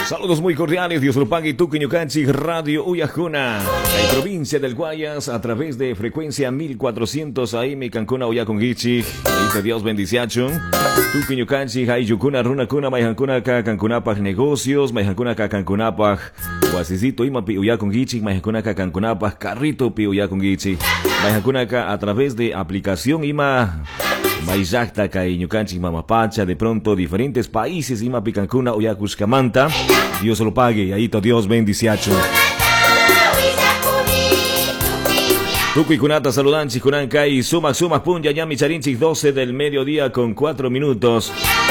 Saludos muy cordiales, Dios lo pague, Tuquiñucanchi, Radio Uyajuna, en provincia del Guayas, a través de frecuencia 1400 AM, Cancuna, Uyaconguichi, y Dios bendiciacho. Tuquiñucanchi, Hayucuna, Runacuna, Maijancuna, Cancunapaj, negocios, Maijancuna, Cancunapaj, Guasicito, Ima, Uyaconguichi, Maijancuna, Cancunapaj, Carrito, Uyaconguichi, Maijancuna, a través de aplicación, Ima. Maizacta, Caiñucanchi, Mamapacha, de pronto diferentes países, Ima Picancuna, Oyacuscamanta. Dios lo pague, ahí to Dios bendiciacho. Tucuicunata, saludanchi, Cunancay, Sumac, Punya, Yami, Charinchi, 12 del mediodía con 4 minutos.